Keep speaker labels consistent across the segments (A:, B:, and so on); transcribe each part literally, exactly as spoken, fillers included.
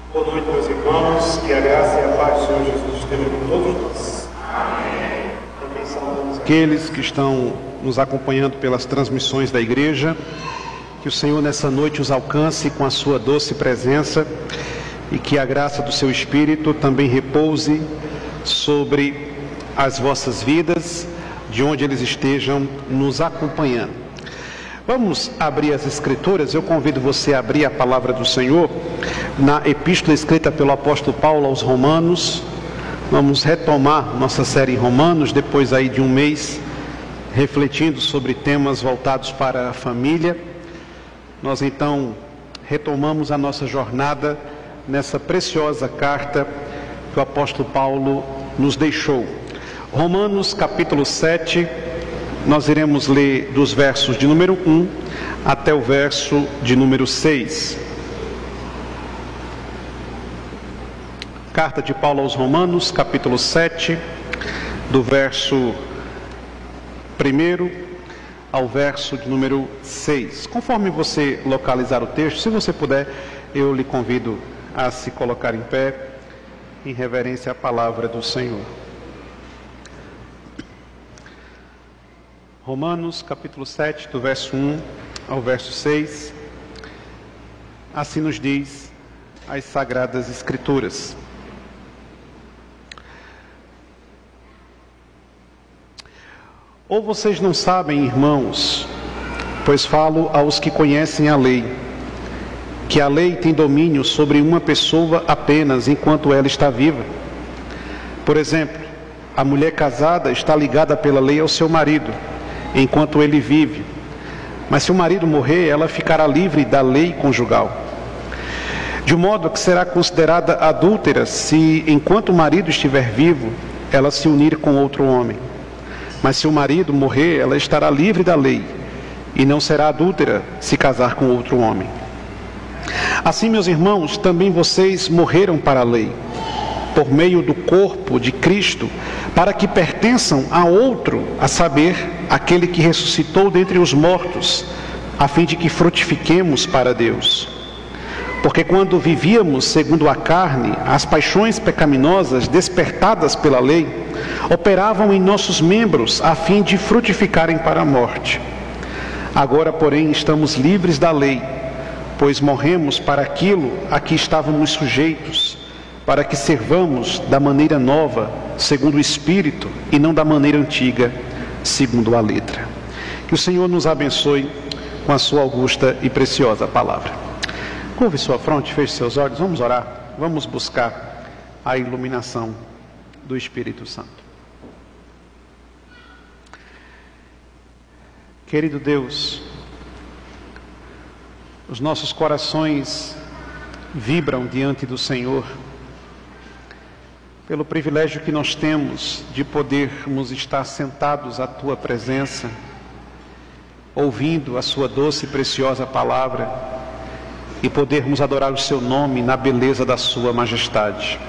A: Boa noite, meus irmãos, que a graça e a paz do Senhor Jesus estejam com todos nós. Amém. Também saudamos aqueles que estão nos acompanhando pelas transmissões da igreja, que o Senhor nessa noite os alcance com a sua doce presença e que a graça do seu Espírito também repouse sobre as vossas vidas, de onde eles estejam nos acompanhando. Vamos abrir as Escrituras. Eu convido você a abrir a palavra do Senhor na epístola escrita pelo apóstolo Paulo aos Romanos. Vamos retomar nossa série em Romanos, depois aí de um mês, refletindo sobre temas voltados para a família. Nós então retomamos a nossa jornada nessa preciosa carta que o apóstolo Paulo nos deixou. Romanos capítulo sete, nós iremos ler dos versos de número um até o verso de número seis. Carta de Paulo aos Romanos, capítulo sete, do verso primeiro ao verso de número seis. Conforme você localizar o texto, se você puder, eu lhe convido a se colocar em pé, em reverência à palavra do Senhor. Romanos, capítulo sete, do verso um ao verso seis, assim nos diz as Sagradas Escrituras. Ou vocês não sabem, irmãos, pois falo aos que conhecem a lei, que a lei tem domínio sobre uma pessoa apenas enquanto ela está viva. Por exemplo, a mulher casada está ligada pela lei ao seu marido, enquanto ele vive. Mas se o marido morrer, ela ficará livre da lei conjugal. De modo que será considerada adúltera se, enquanto o marido estiver vivo, ela se unir com outro homem. Mas se o marido morrer, ela estará livre da lei, e não será adúltera se casar com outro homem. Assim, meus irmãos, também vocês morreram para a lei, por meio do corpo de Cristo, para que pertençam a outro, a saber, aquele que ressuscitou dentre os mortos, a fim de que frutifiquemos para Deus. Porque quando vivíamos segundo a carne, as paixões pecaminosas despertadas pela lei, operavam em nossos membros, a fim de frutificarem para a morte. Agora, porém, estamos livres da lei, pois morremos para aquilo a que estávamos sujeitos, para que servamos da maneira nova, segundo o Espírito, e não da maneira antiga, segundo a letra. Que o Senhor nos abençoe com a sua augusta e preciosa palavra. Curve sua fronte, feche seus olhos, vamos orar, vamos buscar a iluminação do Espírito Santo. Querido Deus, os nossos corações vibram diante do Senhor, pelo privilégio que nós temos de podermos estar sentados à Tua presença, ouvindo a Sua doce e preciosa palavra, e podermos adorar o Seu nome na beleza da Sua majestade.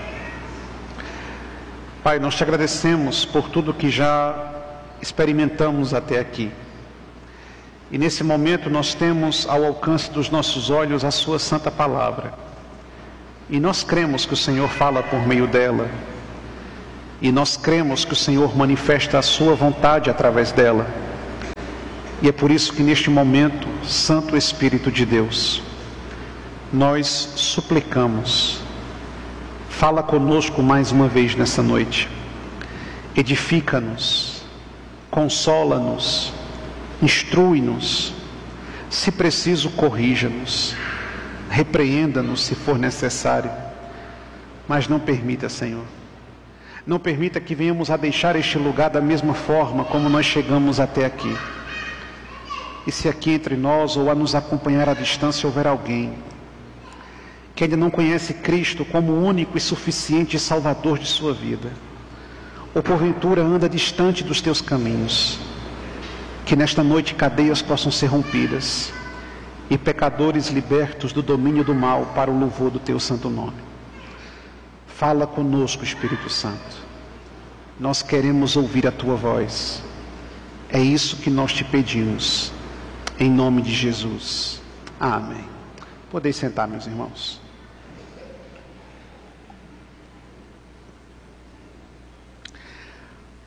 A: Pai, nós Te agradecemos por tudo que já experimentamos até aqui. E nesse momento nós temos ao alcance dos nossos olhos a Sua santa palavra. E nós cremos que o Senhor fala por meio dela. E nós cremos que o Senhor manifesta a Sua vontade através dela. E é por isso que neste momento, Santo Espírito de Deus, nós suplicamos, fala conosco mais uma vez nessa noite. Edifica-nos, consola-nos, instrui-nos, se preciso corrija-nos, repreenda-nos se for necessário, mas não permita, Senhor, não permita que venhamos a deixar este lugar da mesma forma como nós chegamos até aqui. E se aqui entre nós ou a nos acompanhar à distância houver alguém que ainda não conhece Cristo como o único e suficiente Salvador de sua vida, ou porventura anda distante dos teus caminhos, que nesta noite cadeias possam ser rompidas e pecadores libertos do domínio do mal para o louvor do teu santo nome. Fala conosco, Espírito Santo. Nós queremos ouvir a tua voz. É isso que nós te pedimos, em nome de Jesus. Amém. Podeis sentar, meus irmãos.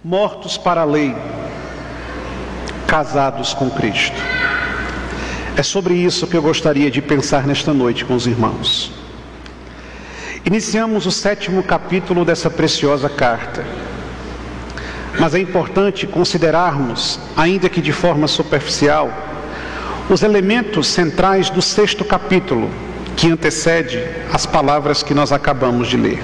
A: mortos para a lei, casados com Cristo. É sobre isso que eu gostaria de pensar nesta noite com os irmãos. Iniciamos o sétimo capítulo dessa preciosa carta, mas é importante considerarmos, ainda que de forma superficial, os elementos centrais do sexto capítulo, que antecede as palavras que nós acabamos de ler.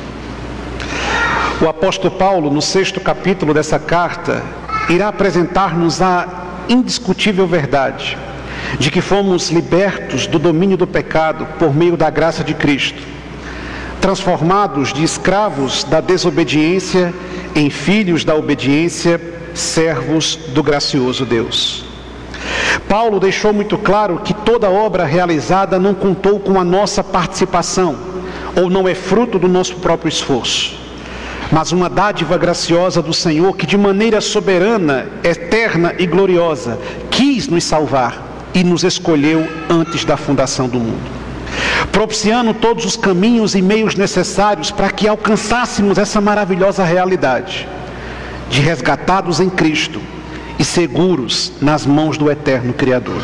A: O apóstolo Paulo, no sexto capítulo dessa carta, irá apresentar-nos a indiscutível verdade de que fomos libertos do domínio do pecado por meio da graça de Cristo, transformados de escravos da desobediência em filhos da obediência, servos do gracioso Deus. Paulo deixou muito claro que toda obra realizada não contou com a nossa participação, ou não é fruto do nosso próprio esforço, mas uma dádiva graciosa do Senhor que de maneira soberana, eterna e gloriosa quis nos salvar e nos escolheu antes da fundação do mundo, propiciando todos os caminhos e meios necessários para que alcançássemos essa maravilhosa realidade de resgatados em Cristo e seguros nas mãos do eterno Criador.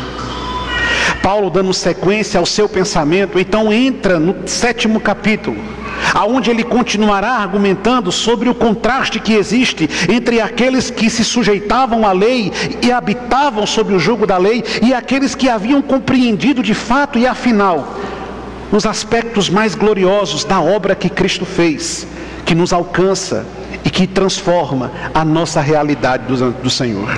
A: Paulo, dando sequência ao seu pensamento, então entra no sétimo capítulo, aonde ele continuará argumentando sobre o contraste que existe entre aqueles que se sujeitavam à lei e habitavam sob o jugo da lei e aqueles que haviam compreendido de fato e afinal os aspectos mais gloriosos da obra que Cristo fez, que nos alcança e que transforma a nossa realidade do, do Senhor.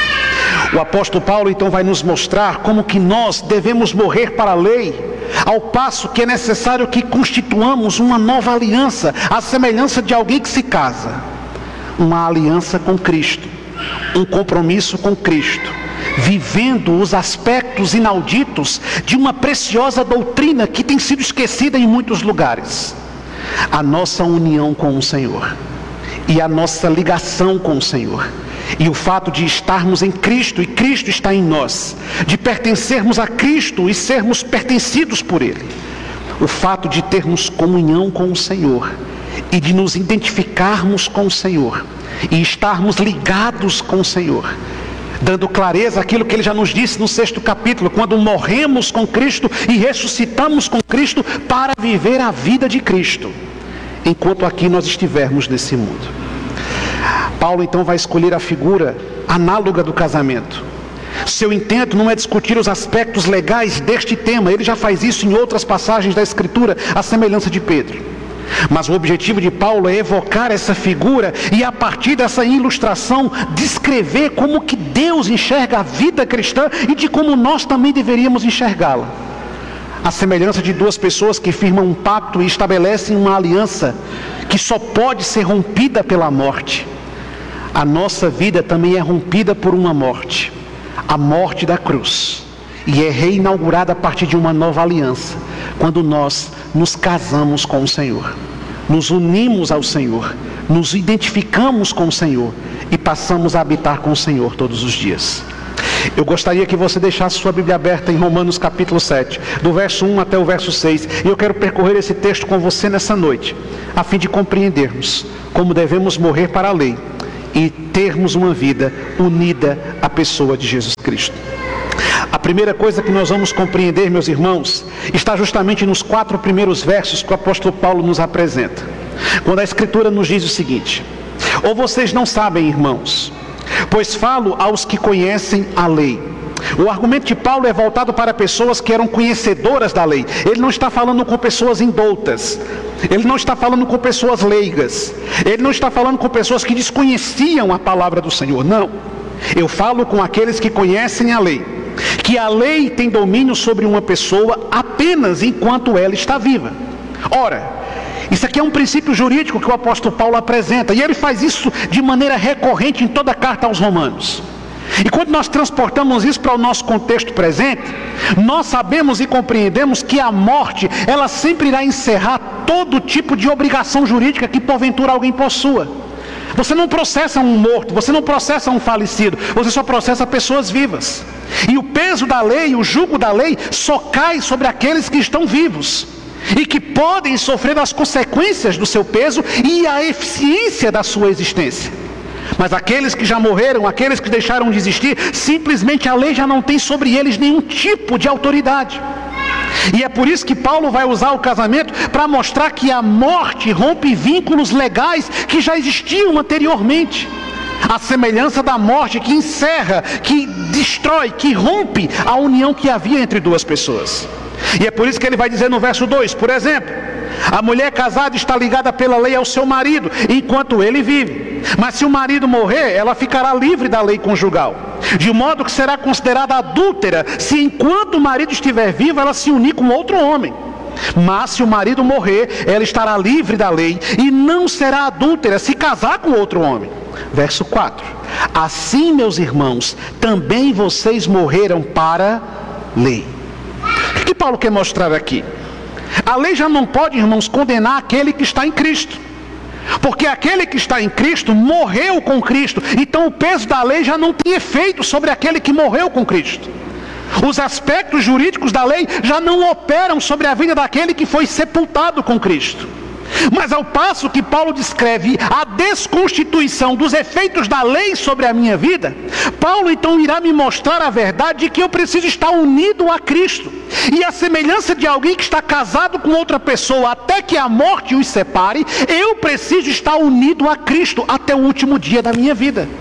A: O apóstolo Paulo então vai nos mostrar como que nós devemos morrer para a lei, ao passo que é necessário que constituamos uma nova aliança, à semelhança de alguém que se casa. Uma aliança com Cristo, um compromisso com Cristo, vivendo os aspectos inauditos de uma preciosa doutrina que tem sido esquecida em muitos lugares. A nossa união com o Senhor e a nossa ligação com o Senhor. E o fato de estarmos em Cristo e Cristo está em nós, de pertencermos a Cristo e sermos pertencidos por Ele. O fato de termos comunhão com o Senhor e de nos identificarmos com o Senhor e estarmos ligados com o Senhor, dando clareza àquilo que Ele já nos disse no sexto capítulo, quando morremos com Cristo e ressuscitamos com Cristo para viver a vida de Cristo, enquanto aqui nós estivermos nesse mundo. Paulo então vai escolher a figura análoga do casamento. Seu intento não é discutir os aspectos legais deste tema, ele já faz isso em outras passagens da Escritura, à semelhança de Pedro. Mas o objetivo de Paulo é evocar essa figura e a partir dessa ilustração descrever como que Deus enxerga a vida cristã e de como nós também deveríamos enxergá-la. A semelhança de duas pessoas que firmam um pacto e estabelecem uma aliança que só pode ser rompida pela morte. A nossa vida também é rompida por uma morte, a morte da cruz, e é reinaugurada a partir de uma nova aliança, quando nós nos casamos com o Senhor, nos unimos ao Senhor, nos identificamos com o Senhor e passamos a habitar com o Senhor todos os dias. Eu gostaria que você deixasse sua Bíblia aberta em Romanos capítulo sete, do verso um até o verso seis, e eu quero percorrer esse texto com você nessa noite, a fim de compreendermos como devemos morrer para a lei e termos uma vida unida à pessoa de Jesus Cristo. A primeira coisa que nós vamos compreender, meus irmãos, está justamente nos quatro primeiros versos que o apóstolo Paulo nos apresenta, quando a Escritura nos diz o seguinte: ou vocês não sabem, irmãos, pois falo aos que conhecem a lei. O argumento de Paulo é voltado para pessoas que eram conhecedoras da lei. Ele não está falando com pessoas indoutas, ele não está falando com pessoas leigas, ele não está falando com pessoas que desconheciam a palavra do Senhor. Não, eu falo com aqueles que conhecem a lei, que a lei tem domínio sobre uma pessoa apenas enquanto ela está viva. Ora, isso aqui é um princípio jurídico que o apóstolo Paulo apresenta, e ele faz isso de maneira recorrente em toda a carta aos Romanos. E quando nós transportamos isso para o nosso contexto presente, nós sabemos e compreendemos que a morte, ela sempre irá encerrar todo tipo de obrigação jurídica que porventura alguém possua. Você não processa um morto, você não processa um falecido, você só processa pessoas vivas. E o peso da lei, o jugo da lei, só cai sobre aqueles que estão vivos e que podem sofrer as consequências do seu peso e a eficiência da sua existência. Mas aqueles que já morreram, aqueles que deixaram de existir, simplesmente a lei já não tem sobre eles nenhum tipo de autoridade. E é por isso que Paulo vai usar o casamento para mostrar que a morte rompe vínculos legais que já existiam anteriormente. A semelhança da morte que encerra, que destrói, que rompe a união que havia entre duas pessoas. E é por isso que ele vai dizer no verso dois, por exemplo: a mulher casada está ligada pela lei ao seu marido, enquanto ele vive. Mas se o marido morrer, ela ficará livre da lei conjugal, de modo que será considerada adúltera, se enquanto o marido estiver vivo, ela se unir com outro homem. Mas se o marido morrer, ela estará livre da lei, e não será adúltera se casar com outro homem. Verso quatro: assim, meus irmãos, também vocês morreram para a lei. O que Paulo quer mostrar aqui? A lei já não pode, irmãos, condenar aquele que está em Cristo, porque aquele que está em Cristo morreu com Cristo. Então o peso da lei já não tem efeito sobre aquele que morreu com Cristo. Os aspectos jurídicos da lei já não operam sobre a vida daquele que foi sepultado com Cristo. Mas ao passo que Paulo descreve a desconstituição dos efeitos da lei sobre a minha vida, Paulo então irá me mostrar a verdade de que eu preciso estar unido a Cristo. E a semelhança de alguém que está casado com outra pessoa até que a morte os separe, eu preciso estar unido a Cristo até o último dia da minha vida,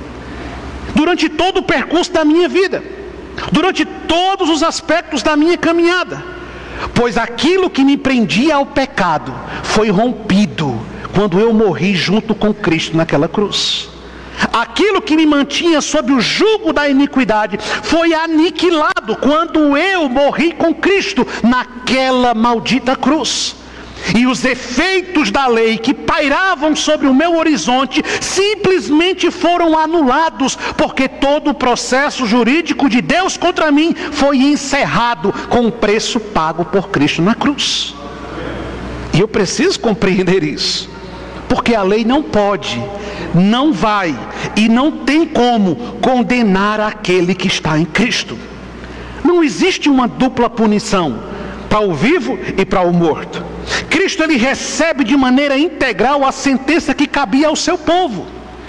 A: durante todo o percurso da minha vida, durante todos os aspectos da minha caminhada. Pois aquilo que me prendia ao pecado foi rompido quando eu morri junto com Cristo naquela cruz. Aquilo que me mantinha sob o jugo da iniquidade foi aniquilado quando eu morri com Cristo naquela maldita cruz. E os efeitos da lei que pairavam sobre o meu horizonte simplesmente foram anulados, porque todo o processo jurídico de Deus contra mim foi encerrado com o preço pago por Cristo na cruz. E eu preciso compreender isso, porque a lei não pode, não vai e não tem como condenar aquele que está em Cristo. Não existe uma dupla punição para o vivo e para o morto. Cristo, ele recebe de maneira integral a sentença que cabia ao seu povo.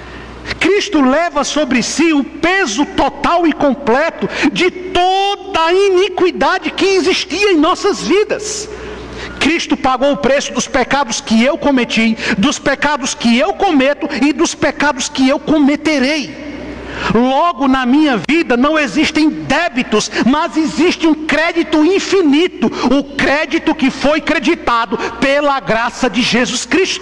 A: Cristo leva sobre si o peso total e completo de toda a iniquidade que existia em nossas vidas. Cristo pagou o preço dos pecados que eu cometi, dos pecados que eu cometo e dos pecados que eu cometerei. Logo, na minha vida não existem débitos, mas existe um crédito infinito, o crédito que foi creditado pela graça de Jesus Cristo.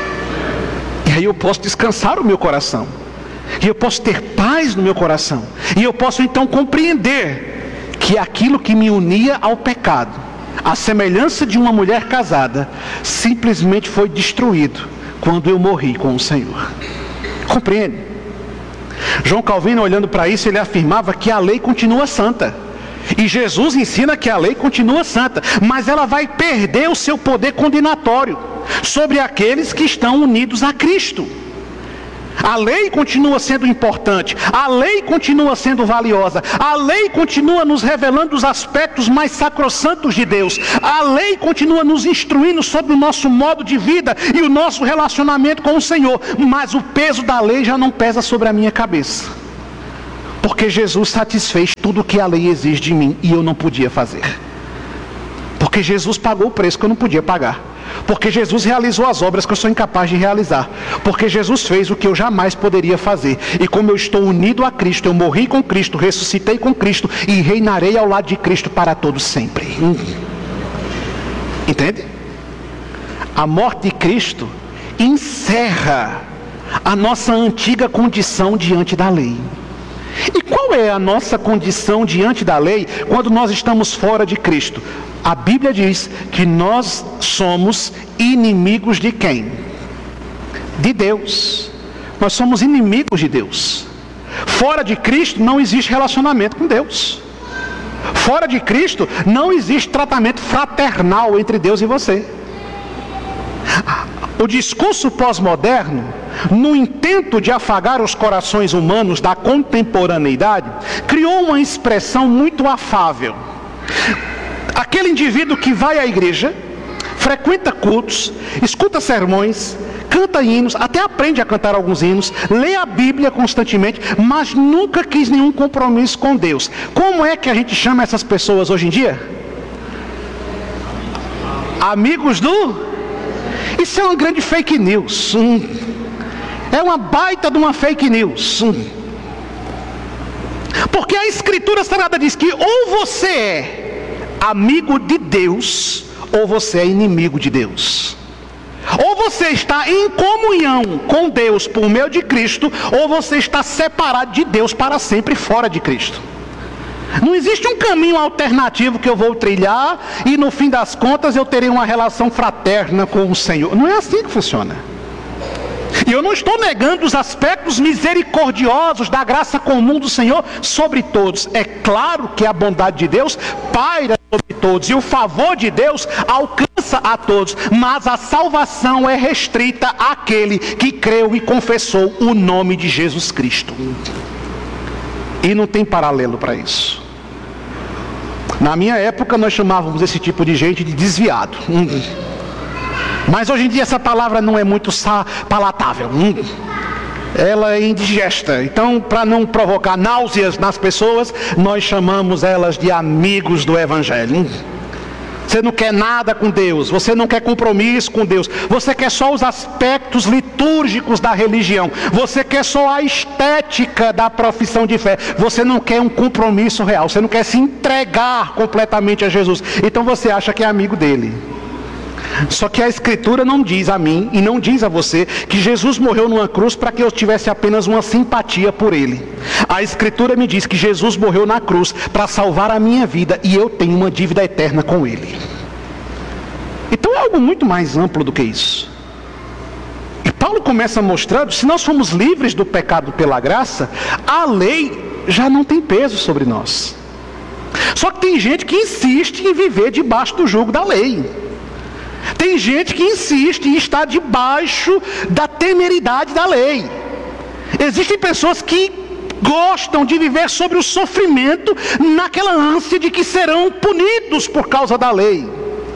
A: E aí eu posso descansar o meu coração, e eu posso ter paz no meu coração, e eu posso então compreender que aquilo que me unia ao pecado, a semelhança de uma mulher casada, simplesmente foi destruído quando eu morri com o Senhor. Compreende? João Calvino, olhando para isso, ele afirmava que a lei continua santa. E Jesus ensina que a lei continua santa, mas ela vai perder o seu poder condenatório sobre aqueles que estão unidos a Cristo. A lei continua sendo importante, a lei continua sendo valiosa, a lei continua nos revelando os aspectos mais sacrossantos de Deus, a lei continua nos instruindo sobre o nosso modo de vida e o nosso relacionamento com o Senhor, mas o peso da lei já não pesa sobre a minha cabeça, porque Jesus satisfez tudo o que a lei exige de mim e eu não podia fazer, porque Jesus pagou o preço que eu não podia pagar, porque Jesus realizou as obras que eu sou incapaz de realizar, porque Jesus fez o que eu jamais poderia fazer, e como eu estou unido a Cristo, eu morri com Cristo, ressuscitei com Cristo e reinarei ao lado de Cristo para todo sempre. Entende? A morte de Cristo encerra a nossa antiga condição diante da lei. E qual é a nossa condição diante da lei quando nós estamos fora de Cristo? A Bíblia diz que nós somos inimigos de quem? De Deus. Nós somos inimigos de Deus. Fora de Cristo não existe relacionamento com Deus. Fora de Cristo não existe tratamento fraternal entre Deus e você. O discurso pós-moderno, no intento de afagar os corações humanos da contemporaneidade, criou uma expressão muito afável. Aquele indivíduo que vai à igreja, frequenta cultos, escuta sermões, canta hinos, até aprende a cantar alguns hinos, lê a Bíblia constantemente, mas nunca quis nenhum compromisso com Deus. Como é que a gente chama essas pessoas hoje em dia? Amigos do... Isso é uma grande fake news. É uma baita de uma fake news. Porque a Escritura Sagrada diz que ou você é amigo de Deus, ou você é inimigo de Deus. Ou você está em comunhão com Deus por meio de Cristo, ou você está separado de Deus para sempre fora de Cristo. Não existe um caminho alternativo que eu vou trilhar e no fim das contas eu terei uma relação fraterna com o Senhor. Não é assim que funciona. E eu não estou negando os aspectos misericordiosos da graça comum do Senhor sobre todos. É claro que a bondade de Deus paira sobre todos e o favor de Deus alcança a todos, mas a salvação é restrita àquele que creu e confessou o nome de Jesus Cristo. E não tem paralelo para isso. Na minha época nós chamávamos esse tipo de gente de desviado. Mas hoje em dia essa palavra não é muito palatável. Ela é indigesta. Então, para não provocar náuseas nas pessoas, nós chamamos elas de amigos do Evangelho. Você não quer nada com Deus, você não quer compromisso com Deus, você quer só os aspectos litúrgicos da religião, você quer só a estética da profissão de fé, você não quer um compromisso real, você não quer se entregar completamente a Jesus, então você acha que é amigo dele. Só que a Escritura não diz a mim e não diz a você que Jesus morreu numa cruz para que eu tivesse apenas uma simpatia por ele. A Escritura me diz que Jesus morreu na cruz para salvar a minha vida e eu tenho uma dívida eterna com ele. Então é algo muito mais amplo do que isso. E Paulo começa mostrando, se nós fomos livres do pecado pela graça, a lei já não tem peso sobre nós. Só que tem gente que insiste em viver debaixo do jugo da lei. Tem gente que insiste em estar debaixo da temeridade da lei. Existem pessoas que gostam de viver sobre o sofrimento, naquela ânsia de que serão punidos por causa da lei.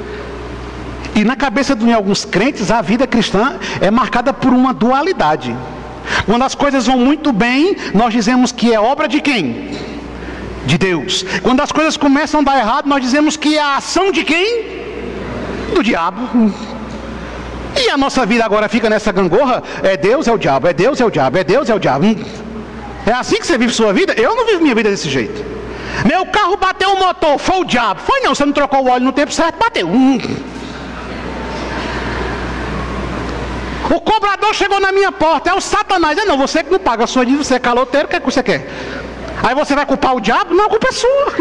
A: E na cabeça de alguns crentes, a vida cristã é marcada por uma dualidade. Quando as coisas vão muito bem, nós dizemos que é obra de quem? De Deus. Quando as coisas começam a dar errado, nós dizemos que é a ação de quem? Do diabo. E a nossa vida agora fica nessa gangorra. É Deus, é o diabo, é Deus, é o diabo, é Deus, é o diabo. É assim que você vive sua vida? Eu não vivo minha vida desse jeito. Meu carro bateu o motor, foi o diabo. Foi não, você não trocou o óleo no tempo certo, bateu. O cobrador chegou na minha porta, é o Satanás. É não, você que não paga a sua dívida, você é caloteiro, o que é que você quer? Aí você vai culpar o diabo? Não, a culpa é sua.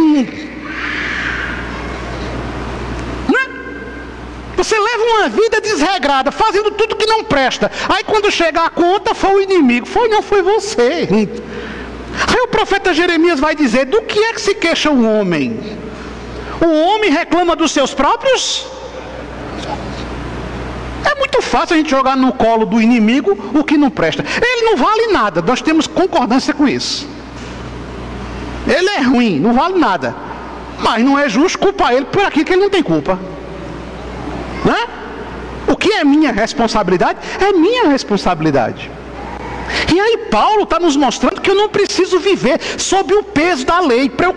A: Você leva uma vida desregrada, fazendo tudo que não presta. Aí quando chega a conta, foi o inimigo. Foi, não foi você. Aí o profeta Jeremias vai dizer, do que é que se queixa o homem? O homem reclama dos seus próprios? É muito fácil a gente jogar no colo do inimigo o que não presta. Ele não vale nada, nós temos concordância com isso. Ele é ruim, não vale nada. Mas não é justo culpar ele por aquilo que ele não tem culpa. Né? O que é minha responsabilidade? É minha responsabilidade. E aí Paulo está nos mostrando que eu não preciso viver sob o peso da lei,